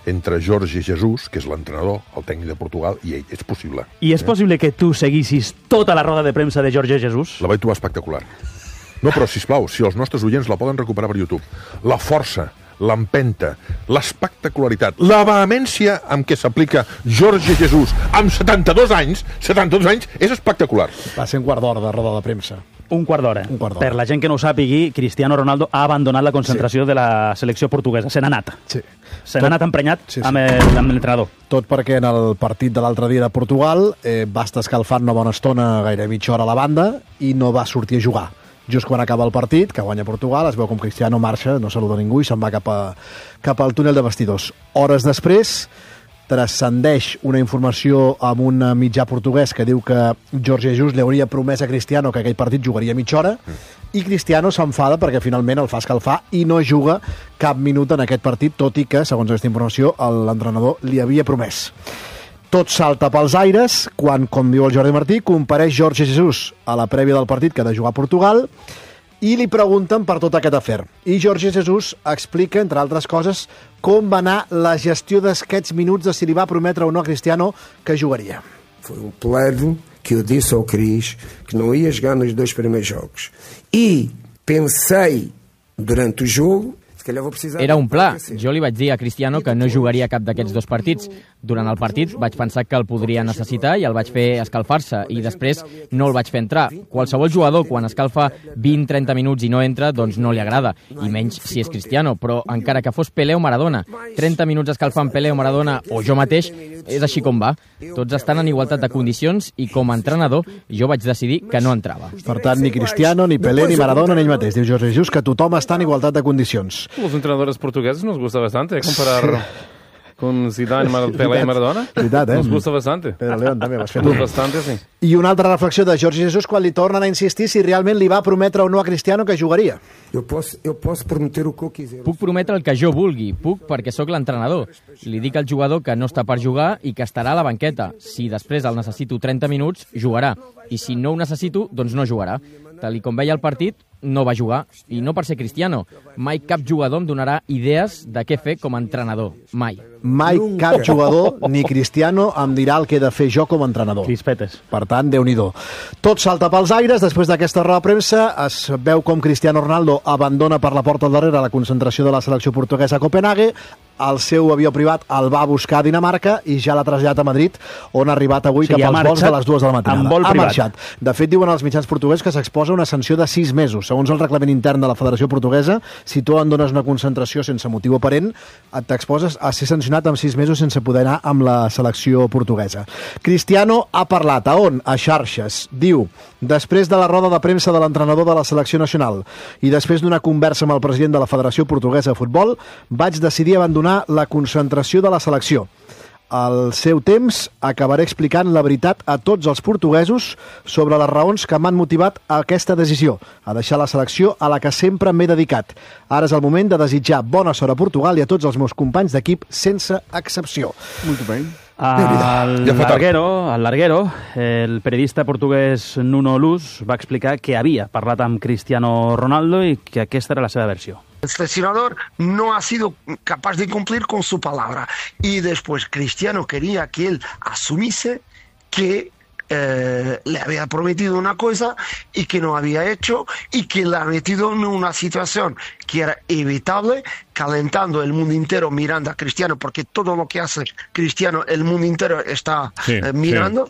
entre Jorge Jesus, que és l'entrenador, el tècnic de Portugal, i ell. És possible. I és possible que tu seguissis tota la roda de premsa de Jorge Jesus? La vaig trobar espectacular. No, però, sisplau, si els nostres oients la poden recuperar per YouTube. La força, l'empenta, l'espectacularitat, la vehemència amb què s'aplica Jorge Jesus amb 72 anys, és espectacular. Va ser un quart d'hora de roda de premsa. Un quart d'hora. Per la gent que no ho sàpigui, Cristiano Ronaldo ha abandonat la concentració de la selecció portuguesa. Se n'ha anat. Sí. Se n'ha anat emprenyat amb l'entrenador. Tot perquè en el partit de l'altre dia de Portugal va estar escalfant una bona estona, gairebé mitja hora a la banda, i no va sortir a jugar. Just quan acaba el partit, que guanya Portugal, es veu com Cristiano marxa, no saluda ningú i se'n va cap al túnel de vestidors. Hores després, transcendeix una informació amb un mitjà portuguès que diu que Jorge Jesus li hauria promès a Cristiano que aquell partit jugaria mitja hora, i Cristiano s'enfada perquè finalment el fa escalfar i no juga cap minut en aquest partit, tot i que, segons aquesta informació, l'entrenador li havia promès. Tot salta pels aires quan, com diu el Jordi Martí, compareix Jorge Jesus a la prèvia del partit que ha de jugar a Portugal i li pregunten per tot aquest afer. I Jorge Jesus explica, entre altres coses, com va anar la gestió d'aquests minuts de si li va prometre o no a Cristiano que jugaria. Foi plano que eu disse ao Cris que não ia jogar nos 2 primeiros jogos. E pensei durante o jogo. Era un pla. Jo li vaig dir a Cristiano que no jugaria cap d'aquests 2 partits. Durant el partit vaig pensar que el podria necessitar i el vaig fer escalfar-se, i després no el vaig fer entrar. Qualsevol jugador, quan escalfa 20-30 minuts i no entra, doncs no li agrada, i menys si és Cristiano, però encara que fos Pelé o Maradona, 30 minuts escalfant Pelé o Maradona, o jo mateix, és així com va. Tots estan en igualtat de condicions i com a entrenador jo vaig decidir que no entrava. Per tant, ni Cristiano, ni Pelé, ni Maradona, ni ell mateix. Diu Jorge Jesus que tothom està en igualtat de condicions. Los entrenadores portugueses nos gusta bastante comparar con Zidane, Pelé y Maradona. Nos gusta bastante. Pedro León també ho has fet. Bastante, sí. I una altra reflexió de Jorge Jesus quan li tornen a insistir si realment li va prometre o no a Cristiano que jugaria. Eu posso prometer o que eu quiser. Puc prometre el que jo vulgui, puc perquè sóc l'entrenador. Li dic al jugador que no està per jugar i que estarà a la banqueta. Si després el necessito 30 minuts, jugarà. I si no ho necessito, doncs no jugarà. Tal com veia el partit, no va jugar. I no per ser Cristiano. Mai cap jugador em donarà idees de què fer com a entrenador. Mai. Mai cap jugador, ni Cristiano, em dirà el que he de fer jo com a entrenador. Crispetes. Per tant, Déu-n'hi-do. Tot salta pels aires. Després d'aquesta roda de premsa es veu com Cristiano Ronaldo abandona per la porta al darrere la concentració de la selecció portuguesa a Copenhague. El seu avió privat el va buscar a Dinamarca i ja l'ha traslladat a Madrid, on ha arribat avui cap als vols de les 2 de la matinada. Ha marxat. De fet, diuen els mitjans portuguesos que s'exposa una sanció de 6 mesos. Segons el reglament intern de la Federació Portuguesa, si tu en dones una concentració sense motiu aparent, t'exposes a ser sancionat amb 6 mesos sense poder anar amb la selecció portuguesa. Cristiano ha parlat. A on? A xarxes. Diu, després de la roda de premsa de l'entrenador de la selecció nacional i després d'una conversa amb el president de la Federació Portuguesa de Futbol, vaig decidir abandonar la concentració de la selecció. Al seu temps acabaré explicant la veritat a tots els portuguesos sobre les raons que m'han motivat a aquesta decisió, a deixar la selecció a la que sempre m'he dedicat. Ara és el moment de desitjar bona sort a Portugal i a tots els meus companys d'equip sense excepció. Molt bé. Al larguero, el periodista portuguès Nuno Luz va explicar que havia parlat amb Cristiano Ronaldo i que aquesta era la seva versió. El seleccionador no ha sido capaz de cumplir con su palabra y después Cristiano quería que él asumiese que le había prometido una cosa y que no había hecho y que le ha metido en una situación que era evitable, calentando el mundo entero mirando a Cristiano, porque todo lo que hace Cristiano el mundo entero está mirando.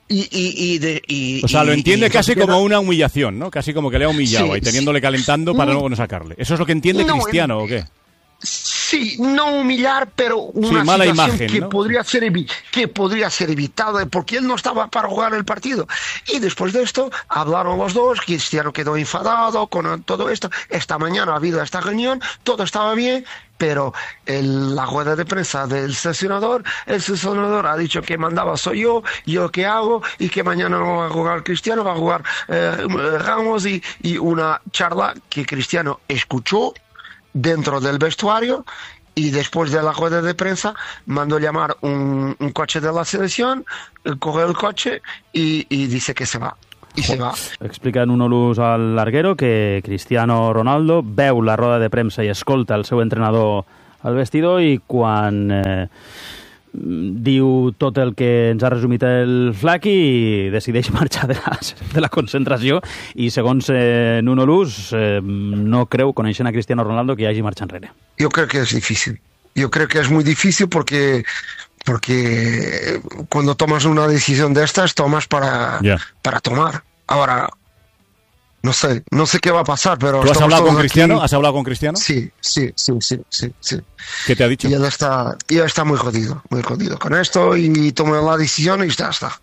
Sí. O sea, lo entiende casi como una humillación, ¿no? Casi como que le ha humillado ahí, teniéndole calentando para luego no sacarle. ¿Eso es lo que entiende Cristiano o qué? Sí, no humillar, pero una mala situación imagen, que, ¿no? podría ser evitada porque él no estaba para jugar el partido. Y después de esto hablaron los dos, Cristiano quedó enfadado con todo esto. Esta mañana ha habido esta reunión, todo estaba bien, pero la rueda de prensa del seleccionador, el seleccionador ha dicho que mandaba soy yo qué hago, y que mañana no va a jugar Cristiano, va a jugar Ramos, y una charla que Cristiano escuchó dentro del vestuario, y después de la rueda de prensa mandó llamar un coche de la selección, coge el coche y dice que se va. I se va. Explica Nuno Luz al larguero que Cristiano Ronaldo veu la roda de premsa i escolta el seu entrenador al vestidor i quan diu tot el que ens ha resumit el Flaqui i decideix marxar de la concentració i segons Nuno Luz no creu, coneixent a Cristiano Ronaldo, que hi hagi marxa enrere. Yo creo que es difícil. Yo creo que es muy difícil porque cuando tomas una decisión de estas, tomas para tomar. Ahora, no sé qué va a pasar, pero... ¿Tú has hablado con Cristiano? ¿Has hablado con Cristiano? Sí. ¿Qué te ha dicho? Y él está muy jodido con esto y tomó la decisión y ya está.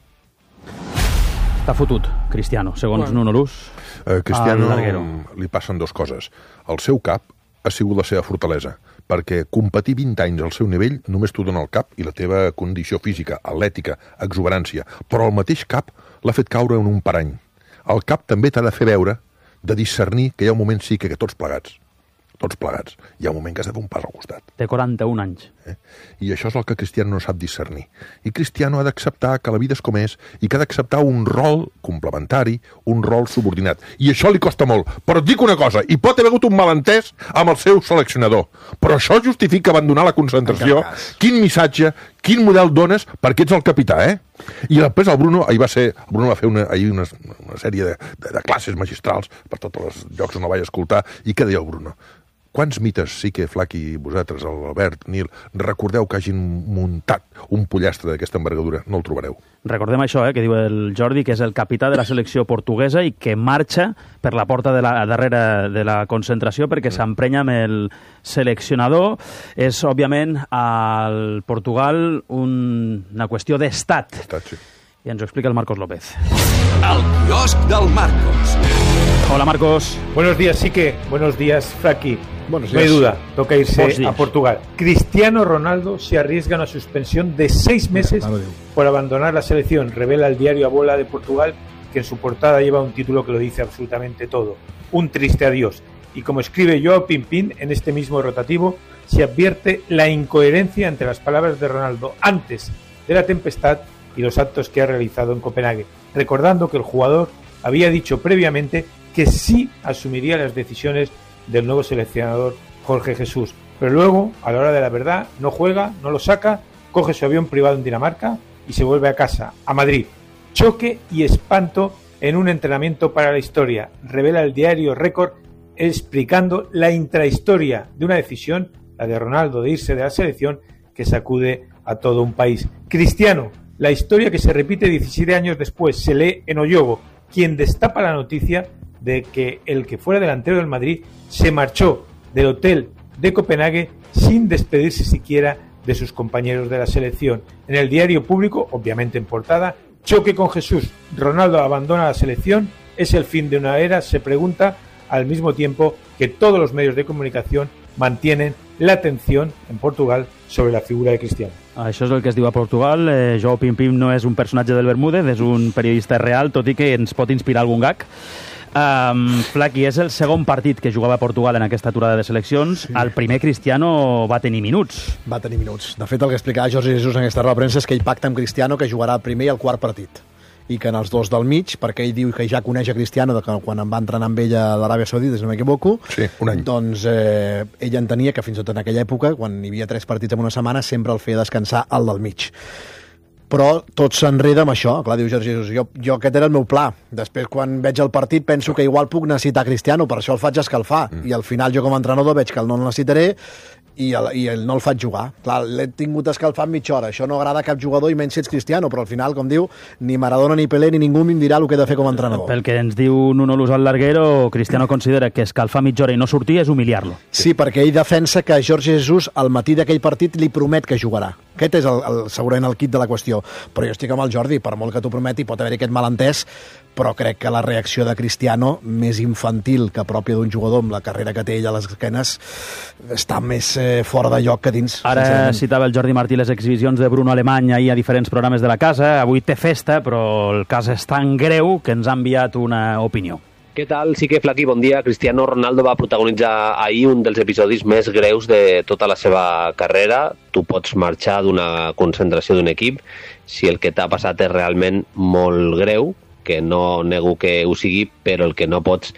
Està fotut, Cristiano, segons Nuno Luz. Cristiano li passen dues coses. El seu cap ha sigut la seva fortalesa, perquè competir 20 anys al seu nivell només t'ho dona el cap i la teva condició física, atlètica, exuberància, però el mateix cap l'ha fet caure en un parany. El cap també t'ha de fer veure, de discernir que hi ha un moment sí que tots plegats, hi ha un moment que has de fer un pas al costat. Té 41 anys. I això és el que Cristiano no sap discernir. I Cristiano ha d'acceptar que la vida és com és i que ha d'acceptar un rol complementari, un rol subordinat. I això li costa molt. Però et dic una cosa, hi pot haver hagut un malentès amb el seu seleccionador. Però això justifica abandonar la concentració. Quin missatge, quin model dones perquè ets el capità, I després el Bruno va fer una sèrie de classes magistrals per tots els llocs on la vaig escoltar. I què deia el Bruno? Quants mites sí que Flaqui, vosaltres, l'Albert, Nil, recordeu que hagin muntat un pollastre d'aquesta envergadura? No el trobareu. Recordem això, que diu el Jordi, que és el capità de la selecció portuguesa i que marxa per la porta darrere de la concentració perquè s'emprenya amb el seleccionador. És, òbviament, al Portugal una qüestió d'estat. Sí. I ens ho explica el Marcos López. El quiosc del Marcos. Hola, Marcos. Buenos días, Sique. Buenos días, Flaqui. Buenos días. No hay duda, toca irse a Portugal. Cristiano Ronaldo se arriesga a una suspensión de 6 meses por abandonar la selección. Revela el diario A Bola de Portugal, que en su portada lleva un título que lo dice absolutamente todo. Un triste adiós. Y como escribe Joao Pimpín en este mismo rotativo, se advierte la incoherencia entre las palabras de Ronaldo antes de la tempestad y los actos que ha realizado en Copenhague, recordando que el jugador había dicho previamente que sí asumiría las decisiones del nuevo seleccionador Jorge Jesús, pero luego, a la hora de la verdad, no juega, no lo saca, coge su avión privado en Dinamarca y se vuelve a casa, a Madrid. Choque y espanto en un entrenamiento para la historia, revela el diario Récord, explicando la intrahistoria de una decisión, la de Ronaldo de irse de la selección, que sacude a todo un país. Cristiano, la historia que se repite 17 años después, se lee en Oyogo, quien destapa la noticia de que el que fuera delantero del Madrid se marchó del hotel de Copenhague sin despedirse siquiera de sus compañeros de la selección. En el diario Público, obviamente en portada, choque con Jesús. Ronaldo abandona la selección, es el fin de una era, se pregunta, al mismo tiempo que todos los medios de comunicación mantienen la atención en Portugal sobre la figura de Cristiano. Això és el que es diu a Portugal. Joao Pimpim no és un personatge del Bermúdez, és un periodista real, tot i que ens pot inspirar algun gag. Flaqui, és el segon partit que jugava a Portugal en aquesta aturada de seleccions. Sí. El primer Cristiano va tenir minuts. Va tenir minuts. De fet, el que explicava Jorge Jesús en aquesta roda de premsa és que ell pacta amb Cristiano que jugarà el primer i el quart partit. I que en els dos del mig, perquè ell diu que ja coneix a Cristiano de que quan em va entrenar amb ell a l'Aràbia Saudita, si no m'equivoco, sí, un any. Doncs ell entenia que fins i tot en aquella època, quan hi havia 3 partits en una setmana, sempre el feia descansar al del mig. Però tot s'enreda amb això. Clar, diu Jorge Jesus, jo aquest era el meu pla. Després, quan veig el partit, penso que igual puc necessitar Cristiano, per això el faig escalfar. I al final jo com a entrenador veig que el no el necessitaré i no el faig jugar. Clar, l'he tingut escalfant mitja hora. Això no agrada a cap jugador i menys si ets Cristiano, però al final, com diu, ni Maradona, ni Pelé, ni ningú em dirà el que he de fer com a entrenador. Pel que ens diu Nuno Luz al larguero, Cristiano considera que escalfar mitja hora i no sortir és humiliar-lo. Sí, perquè ell defensa que Jorge Jesus al matí d'aquell partit li promet que jugarà. Aquest és segurament el kit de la qüestió. Però jo estic amb el Jordi, per molt que t'ho prometi, pot haver-hi aquest malentès, però crec que la reacció de Cristiano, més infantil que pròpia d'un jugador amb la carrera que té ell a les esquenes, està més fora de lloc que dins. Ara citava el Jordi Martí les exhibicions de Bruno Alemany ahir a diferents programes de la casa. Avui té festa, però el cas és tan greu que ens ha enviat una opinió. Què tal? Sí que Flaqui, bon dia. Cristiano Ronaldo va protagonitzar ahir un dels episodis més greus de tota la seva carrera. Tu pots marxar d'una concentració d'un equip si el que t'ha passat és realment molt greu, que no nego que ho sigui, però el que no pots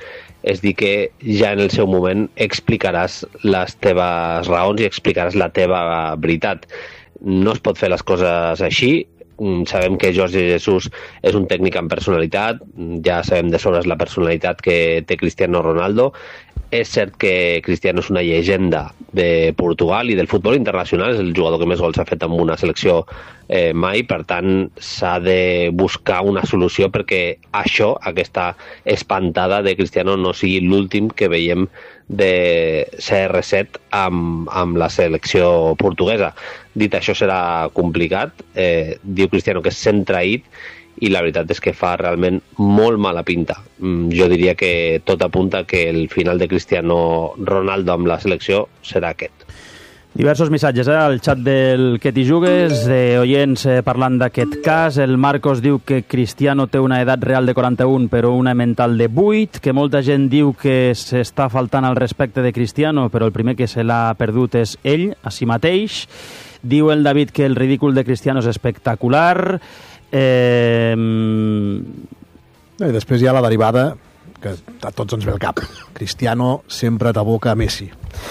és dir que ja en el seu moment explicaràs les teves raons i explicaràs la teva veritat. No es pot fer les coses així. Sabem que Jorge Jesús és un tècnic amb personalitat, ja sabem de sobres la personalitat que té Cristiano Ronaldo. És cert que Cristiano és una llegenda de Portugal i del futbol internacional, és el jugador que més gols ha fet amb una selecció mai, per tant s'ha de buscar una solució perquè això, aquesta espantada de Cristiano, no sigui l'últim que veiem de CR7 amb la selecció portuguesa. Dit això, serà complicat. Diu Cristiano que es sent traït i la veritat és que fa realment molt mala pinta. Jo diria que tot apunta que el final de Cristiano Ronaldo amb la selecció serà aquest. Diversos missatges al xat del Que t'hi jugues, d'oients parlant d'aquest cas. El Marcos diu que Cristiano té una edat real de 41 però una mental de 8, que molta gent diu que s'està faltant al respecte de Cristiano però el primer que se l'ha perdut és ell, a si mateix. Diu el David que el ridícul de Cristiano és espectacular. I després hi ha la derivada que a tots ens ve al cap. Cristiano sempre t'aboca a Messi.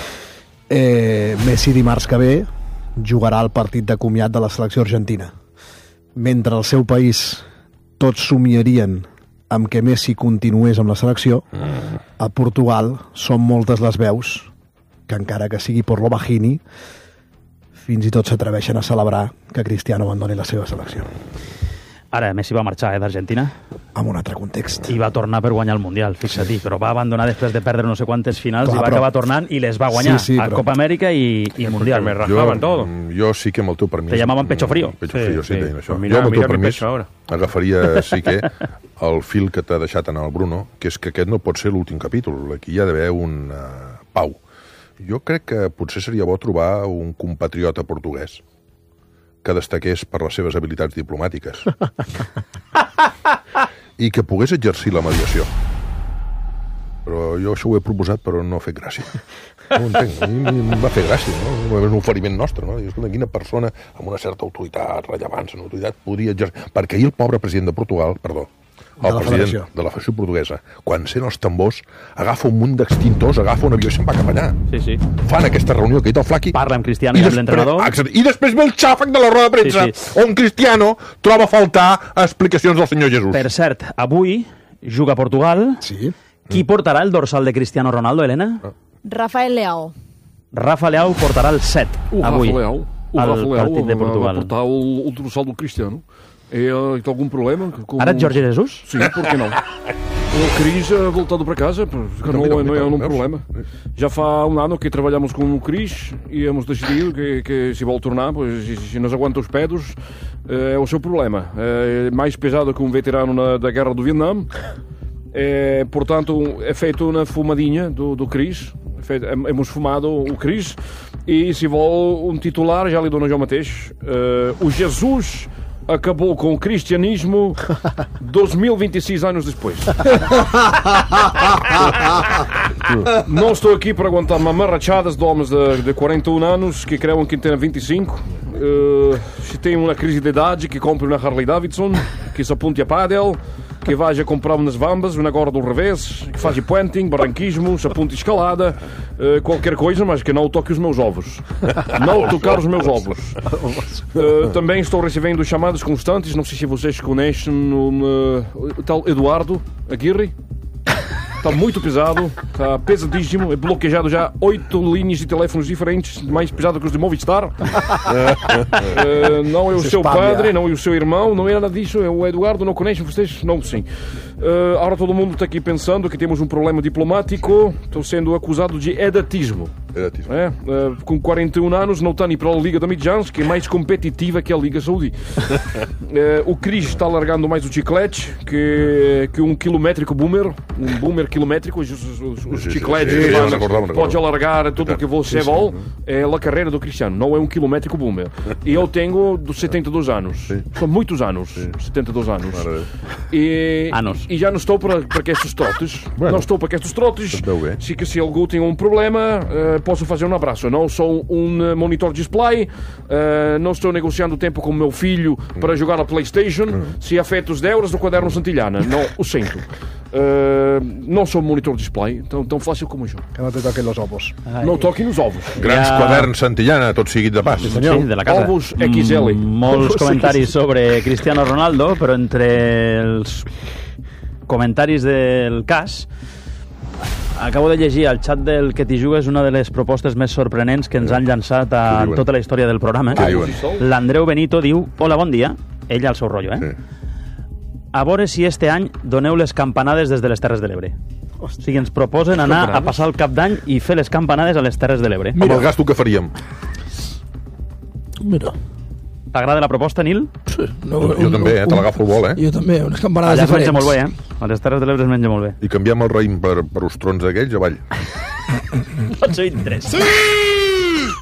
Messi dimarts que ve jugarà el partit de comiat de la selecció argentina. Mentre al seu país tots somiarien amb que Messi continués amb la selecció, a Portugal són moltes les veus que, encara que sigui por lo bajini, fins i tot s'atreveixen a celebrar que Cristiano abandoni la seva selecció. Ara, Messi va marxar d'Argentina. Amb un altre context. I va tornar per guanyar el Mundial, fixa-t'hi. Però va abandonar després de perdre no sé quantes finals i va acabar tornant i les va guanyar a Copa Amèrica i Mundial. Me rajaven todo. Jo sí que amb el teu permís... Te llamaven pecho frío. Pecho frío, sí, deien això. Mira, jo amb el teu permís ahora agafaria sí que el fil que t'ha deixat anar el Bruno, que és que aquest no pot ser l'últim capítol. Aquí hi ha d'haver un pau. Jo crec que potser seria bo trobar un compatriota portuguès que destaqués per les seves habilitats diplomàtiques i que pogués exercir la mediació. Però jo això ho he proposat, però no ha fet gràcia. No ho entenc. A mi em va fer gràcia, no? És un oferiment nostre, no? Escolta, quina persona amb una certa autoritat, rellevància, una autoritat, podria exercir... Perquè ahir el pobre president de Portugal, perdó, el president de la Federació Portuguesa, quan sent els tambors, agafa un munt d'extintors, agafa un avió i se'n va cap allà. Sí. Fan aquesta reunió que ha dit el Flaqui. Parla amb Cristiano i amb l'entrenador. I després ve el xàfec de la roda de premsa, on Cristiano troba a faltar explicacions del senyor Jesús. Per cert, avui juga a Portugal. Sí. Qui portarà el dorsal de Cristiano Ronaldo, Helena? Rafael Leao. Rafa Leao portarà el 7 avui al partit de Portugal. Va portar el dorsal do Cristiano. Tem algum problema? Ara ets Jorge Jesus? Sim, por que não? O Cris voltado para casa, que não é um problema. Já há ano que trabalhamos com o Cris e hemos decidido que se vai tornar, pois, se nos aguenta os pedos, é o seu problema. É mais pesado que um veterano da guerra do Vietnã. Portanto, é feito uma fumadinha do Cris. Hemos fumado o Cris e se vai um titular, já lhe dou no João Mateus, o Jesus acabou com o cristianismo 2026 anos depois. Não estou aqui para aguentar mamarrachadas de homens de 41 anos que creem que têm 25. Se tem uma crise de idade, que compre uma Harley Davidson, que se apunte a pádel, que vá a comprar umas vambas, uma agora do revés, que faz puenting, barranquismo, se apunte escalada, qualquer coisa, mas que não toque os meus ovos. Não tocar os meus ovos. Também estou recebendo chamadas constantes, não sei se vocês conhecem o tal Eduardo Aguirre. Está muito pesado, está pesadíssimo, é bloqueado já 8 linhas de teléfonos diferentes, mais pesado que os de Movistar. Não é o seu padre, não é o seu irmão, não é nada disso, é o Eduardo, não conhecem vocês? Não, sim. Agora todo mundo está aqui pensando que temos um problema diplomático, estou sendo acusado de edatismo. Com 41 anos não está nem para a Liga da Midjans, que é mais competitiva que a Liga Saudi. O Cris está largando mais o chiclete que um quilométrico boomer, um boomer quilométrico, os chicletes pode alargar tudo o que você vol, é a carreira do Cristiano, não é um quilométrico boomer. E eu tenho 72 anos, são muitos anos, 72 anos. E já não estou para estes trotes, não estou para estes trotes, se algo tem um problema, posso fazer um abraço. Eu não sou um monitor display, não estou negociando tempo com meu filho para jogar na PlayStation. Se afeta os euros do Quaderno Santillana, não o sinto. Não sou monitor display, tão fácil como això. Que no te toquen los ovos. No toquin els ovos. Grans quaderns Santillana, tot seguit de pas. Sí, de la casa. Ovos XL. Molts comentaris sobre Cristiano Ronaldo, però entre els comentaris del cas acabo de llegir al xat del Que t'hi jugues una de les propostes més sorprenents que ens han llançat a tota la història del programa. L'Andreu Benito diu: hola, bon dia. Ell al seu rotllo, a veure si este any doneu les campanades des de les Terres de l'Ebre. O sigui, ens proposen anar a passar el cap d'any i fer les campanades a les Terres de l'Ebre. Amb el gasto que faríem. Mira. T'agrada la proposta, Nil? Sí. Jo també, te l'agafo al vol, Jo també, unes campanades allà diferents. Allà es menja molt bé, A les Terres de l'Ebre es menja molt bé. I canviem el raïm per ostrons d'aquells avall. Pots ser interès. Sí!